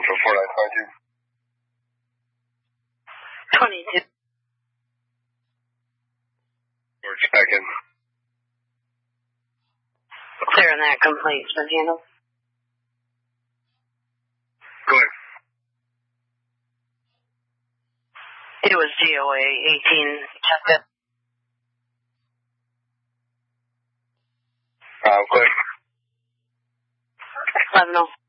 Central 4952. 22. We're checking. Clear on that, complete. Been handled. Go ahead. It was GOA 18. Check it. Go ahead. 11-0.